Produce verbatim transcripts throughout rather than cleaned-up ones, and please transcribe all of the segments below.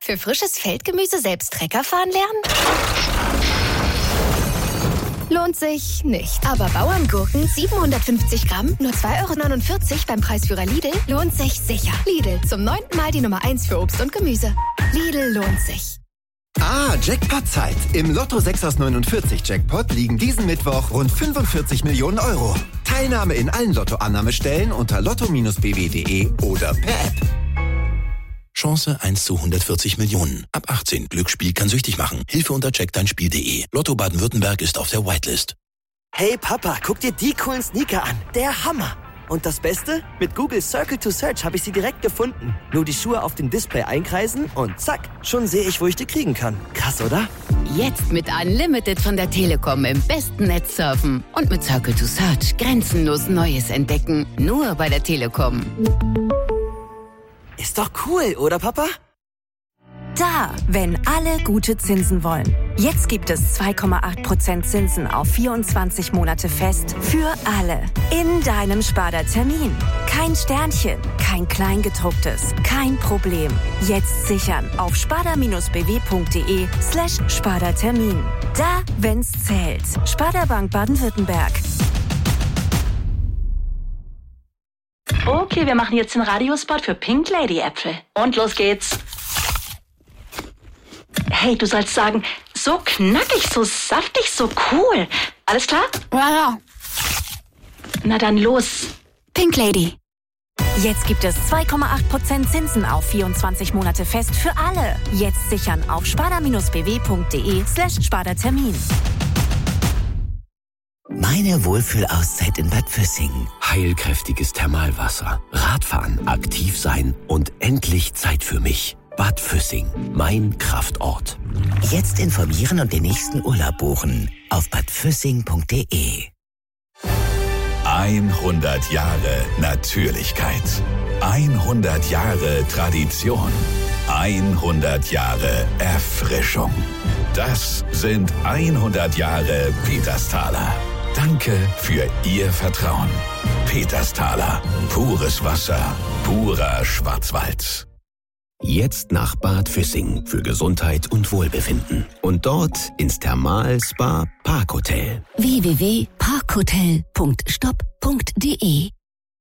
Für frisches Feldgemüse selbst Trecker fahren lernen? Lohnt sich nicht. Aber Bauerngurken siebenhundertfünfzig Gramm, nur zwei Euro neunundvierzig beim Preisführer Lidl, lohnt sich sicher. Lidl, zum neunten Mal die Nummer eins für Obst und Gemüse. Lidl lohnt sich. Ah, Jackpot-Zeit. Im Lotto sechs aus neunundvierzig Jackpot liegen diesen Mittwoch rund fünfundvierzig Millionen Euro. Teilnahme in allen Lottoannahmestellen unter lotto Bindestrich b w punkt d e oder per App. Chance eins zu hundertvierzig Millionen. Ab achtzehn. Glücksspiel kann süchtig machen. Hilfe unter check dein Spiel punkt d e. Lotto Baden-Württemberg ist auf der Whitelist. Hey Papa, guck dir die coolen Sneaker an. Der Hammer. Und das Beste? Mit Google Circle to Search habe ich sie direkt gefunden. Nur die Schuhe auf dem Display einkreisen und zack, schon sehe ich, wo ich die kriegen kann. Krass, oder? Jetzt mit Unlimited von der Telekom im besten Netz surfen. Und mit Circle to Search grenzenlos Neues entdecken. Nur bei der Telekom. Ist doch cool, oder Papa? Da, wenn alle gute Zinsen wollen. Jetzt gibt es zwei Komma acht Prozent Zinsen auf vierundzwanzig Monate fest für alle. In deinem Sparda-Termin. Kein Sternchen, kein Kleingedrucktes, kein Problem. Jetzt sichern auf sparda-bw.de slash Sparda-Termin. Da, wenn's zählt. Sparda Bank Baden-Württemberg. Okay, wir machen jetzt den Radiospot für Pink Lady Äpfel. Und los geht's. Hey, du sollst sagen, so knackig, so saftig, so cool. Alles klar? Ja, ja. Na dann los. Pink Lady. Jetzt gibt es zwei Komma acht Prozent Zinsen auf vierundzwanzig Monate fest für alle. Jetzt sichern auf sparda-bw.de slash Sparda-Termin. Meine Wohlfühlauszeit in Bad Füssing. Heilkräftiges Thermalwasser, Radfahren, aktiv sein und endlich Zeit für mich. Bad Füssing, mein Kraftort. Jetzt informieren und den nächsten Urlaub buchen auf bad füssing punkt d e. hundert Jahre Natürlichkeit. hundert Jahre Tradition. hundert Jahre Erfrischung. Das sind hundert Jahre Petersthaler. Danke für Ihr Vertrauen. Petersthaler. Pures Wasser. Purer Schwarzwald. Jetzt nach Bad Füssing für Gesundheit und Wohlbefinden. Und dort ins Thermal-Spa Parkhotel. w w w punkt parkhotel punkt stop punkt d e.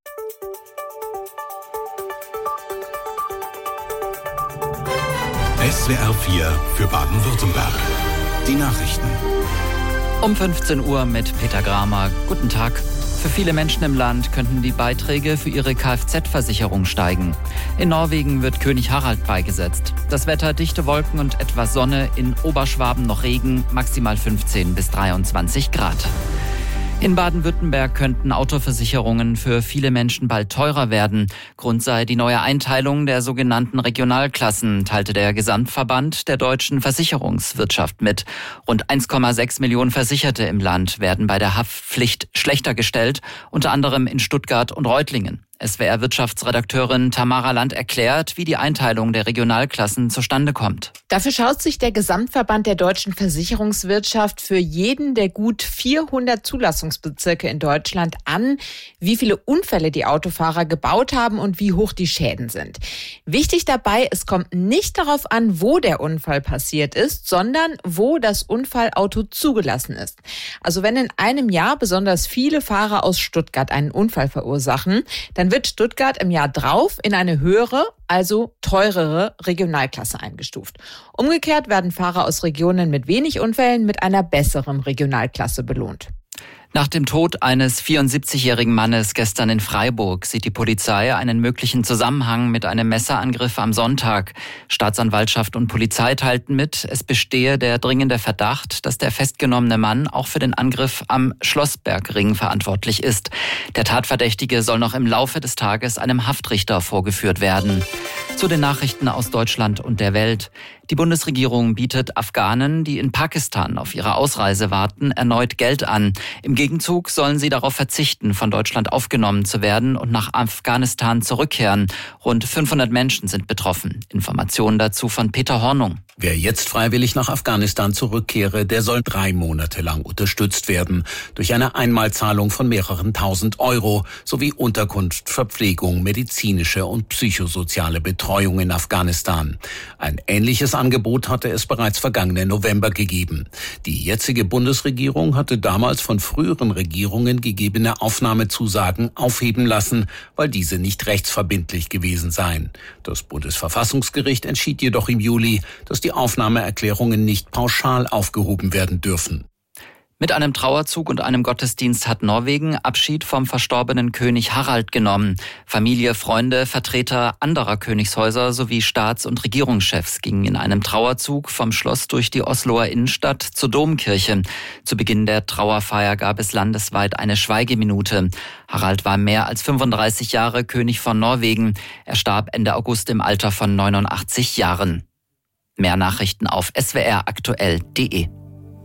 S W R vier für Baden-Württemberg. Die Nachrichten. Um fünfzehn Uhr mit Peter Gramer. Guten Tag. Für viele Menschen im Land könnten die Beiträge für ihre Kfz-Versicherung steigen. In Norwegen wird König Harald beigesetzt. Das Wetter: dichte Wolken und etwas Sonne, in Oberschwaben noch Regen, maximal fünfzehn bis dreiundzwanzig Grad. In Baden-Württemberg könnten Autoversicherungen für viele Menschen bald teurer werden. Grund sei die neue Einteilung der sogenannten Regionalklassen, teilte der Gesamtverband der deutschen Versicherungswirtschaft mit. Rund eins Komma sechs Millionen Versicherte im Land werden bei der Haftpflicht schlechter gestellt, unter anderem in Stuttgart und Reutlingen. S W R-Wirtschaftsredakteurin Tamara Land erklärt, wie die Einteilung der Regionalklassen zustande kommt. Dafür schaut sich der Gesamtverband der deutschen Versicherungswirtschaft für jeden der gut vierhundert Zulassungsbezirke in Deutschland an, wie viele Unfälle die Autofahrer gebaut haben und wie hoch die Schäden sind. Wichtig dabei: es kommt nicht darauf an, wo der Unfall passiert ist, sondern wo das Unfallauto zugelassen ist. Also wenn in einem Jahr besonders viele Fahrer aus Stuttgart einen Unfall verursachen, dann wird Stuttgart im Jahr drauf in eine höhere, also teurere Regionalklasse eingestuft. Umgekehrt werden Fahrer aus Regionen mit wenig Unfällen mit einer besseren Regionalklasse belohnt. Nach dem Tod eines vierundsiebzigjährigen Mannes gestern in Freiburg sieht die Polizei einen möglichen Zusammenhang mit einem Messerangriff am Sonntag. Staatsanwaltschaft und Polizei teilten mit, es bestehe der dringende Verdacht, dass der festgenommene Mann auch für den Angriff am Schlossbergring verantwortlich ist. Der Tatverdächtige soll noch im Laufe des Tages einem Haftrichter vorgeführt werden. Zu den Nachrichten aus Deutschland und der Welt. Die Bundesregierung bietet Afghanen, die in Pakistan auf ihre Ausreise warten, erneut Geld an. Im Gegenzug sollen sie darauf verzichten, von Deutschland aufgenommen zu werden und nach Afghanistan zurückkehren. Rund fünfhundert Menschen sind betroffen. Informationen dazu von Peter Hornung. Wer jetzt freiwillig nach Afghanistan zurückkehre, der soll drei Monate lang unterstützt werden. Durch eine Einmalzahlung von mehreren tausend Euro sowie Unterkunft, Verpflegung, medizinische und psychosoziale Betreuung in Afghanistan. Ein ähnliches Angebot hatte es bereits vergangenen November gegeben. Die jetzige Bundesregierung hatte damals von früheren Regierungen gegebene Aufnahmezusagen aufheben lassen, weil diese nicht rechtsverbindlich gewesen seien. Das Bundesverfassungsgericht entschied jedoch im Juli, dass die Aufnahmeerklärungen nicht pauschal aufgehoben werden dürfen. Mit einem Trauerzug und einem Gottesdienst hat Norwegen Abschied vom verstorbenen König Harald genommen. Familie, Freunde, Vertreter anderer Königshäuser sowie Staats- und Regierungschefs gingen in einem Trauerzug vom Schloss durch die Osloer Innenstadt zur Domkirche. Zu Beginn der Trauerfeier gab es landesweit eine Schweigeminute. Harald war mehr als fünfunddreißig Jahre König von Norwegen. Er starb Ende August im Alter von neunundachtzig Jahren. Mehr Nachrichten auf s w r aktuell punkt d e.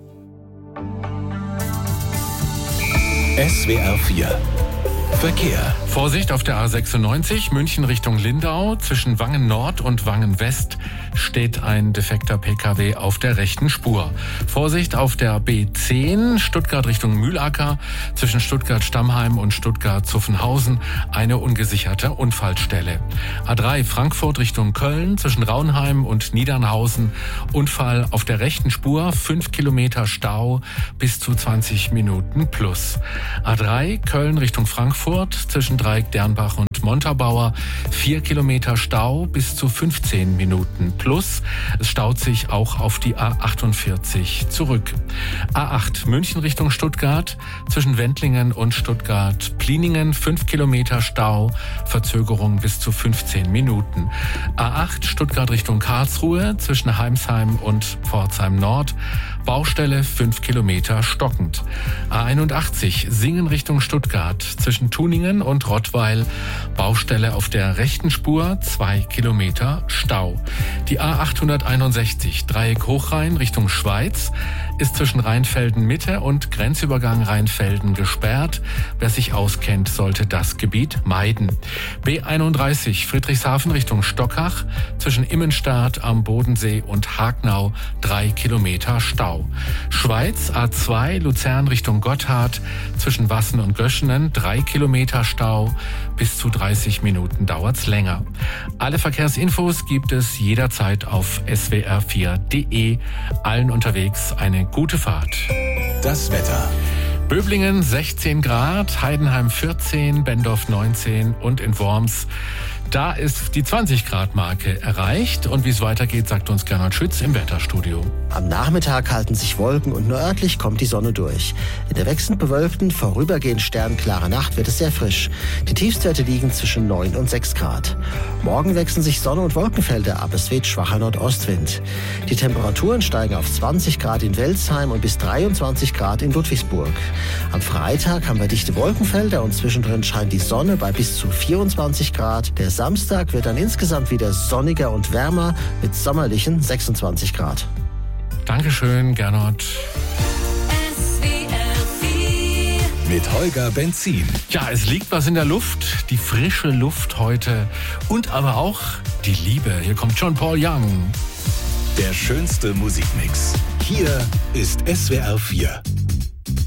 S W R vier Verkehr. Vorsicht auf der A sechsundneunzig, München Richtung Lindau. Zwischen Wangen Nord und Wangen West steht ein defekter P K W auf der rechten Spur. Vorsicht auf der B zehn, Stuttgart Richtung Mühlacker. Zwischen Stuttgart-Stammheim und Stuttgart-Zuffenhausen eine ungesicherte Unfallstelle. A drei, Frankfurt Richtung Köln. Zwischen Raunheim und Niedernhausen Unfall auf der rechten Spur. fünf Kilometer Stau bis zu zwanzig Minuten plus. A drei, Köln Richtung Frankfurt. Zwischen Dreieck-Dernbach und Montabaur vier Kilometer Stau bis zu fünfzehn Minuten plus. Es staut sich auch auf die A achtundvierzig zurück. A acht München Richtung Stuttgart. Zwischen Wendlingen und Stuttgart-Pliningen fünf Kilometer Stau. Verzögerung bis zu fünfzehn Minuten. A acht Stuttgart Richtung Karlsruhe. Zwischen Heimsheim und Pforzheim Nord. Baustelle fünf Kilometer stockend. A einundachtzig Singen Richtung Stuttgart. Zwischen Tuningen und Rottweil Baustelle auf der rechten Spur, zwei Kilometer Stau. Die A achthunderteinundsechzig Dreieck Hochrhein Richtung Schweiz ist zwischen Rheinfelden Mitte und Grenzübergang Rheinfelden gesperrt. Wer sich auskennt, sollte das Gebiet meiden. B einunddreißig Friedrichshafen Richtung Stockach zwischen Immenstadt am Bodensee und Hagnau drei Kilometer Stau. Schweiz A zwei Luzern Richtung Gotthard zwischen Wassen und Göschenen drei Kilometer Stau. Bis zu dreißig Minuten dauert's länger. Alle Verkehrsinfos gibt es jederzeit auf s w r vier punkt d e. Allen unterwegs eine gute Fahrt. Das Wetter. Böblingen sechzehn Grad, Heidenheim vierzehn, Bendorf neunzehn und in Worms, da ist die zwanzig Grad Marke erreicht. Und wie es weitergeht, sagt uns Gernot Schütz im Wetterstudio. Am Nachmittag halten sich Wolken und nur örtlich kommt die Sonne durch. In der wechselnd bewölkten, vorübergehend sternklaren Nacht wird es sehr frisch. Die Tiefstwerte liegen zwischen neun und sechs Grad. Morgen wechseln sich Sonne- und Wolkenfelder ab. Es weht schwacher Nordostwind. Die Temperaturen steigen auf zwanzig Grad in Welzheim und bis dreiundzwanzig Grad in Ludwigsburg. Am Freitag haben wir dichte Wolkenfelder und zwischendrin scheint die Sonne bei bis zu vierundzwanzig Grad. Der Samstag wird dann insgesamt wieder sonniger und wärmer mit sommerlichen sechsundzwanzig Grad. Dankeschön, Gernot. Mit Holger Benzin. Ja, es liegt was in der Luft, die frische Luft heute und aber auch die Liebe. Hier kommt John Paul Young. Der schönste Musikmix. Hier ist S W R vier.